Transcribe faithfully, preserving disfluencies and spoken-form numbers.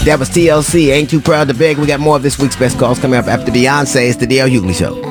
That was T L C. Ain't Too Proud to Beg. We got more of this week's best calls coming up after Beyonce. It's the D L Hughley Show.